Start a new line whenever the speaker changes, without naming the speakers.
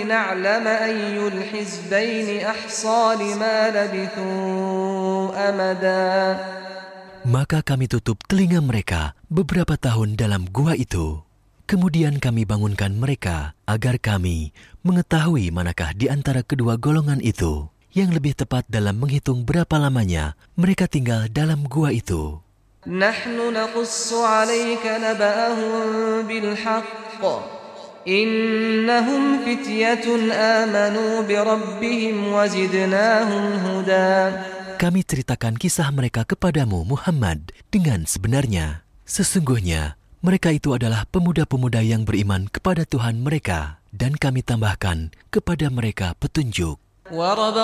لنعلم أي الحزبين أحصى لما لبثوا أمدا.
Maka kami tutup telinga mereka beberapa tahun dalam gua itu. Kemudian kami bangunkan mereka agar kami mengetahui manakah di antara kedua golongan itu yang lebih tepat dalam menghitung berapa lamanya mereka tinggal dalam gua itu.
نحن نقص عليك نبأهم بالحق إنهم فتية آمنوا بربهم وزدناهم هدى.
Kami ceritakan kisah mereka kepadamu Muhammad dengan sebenarnya. Sesungguhnya mereka itu adalah pemuda-pemuda yang beriman kepada Tuhan mereka, dan kami tambahkan kepada mereka petunjuk.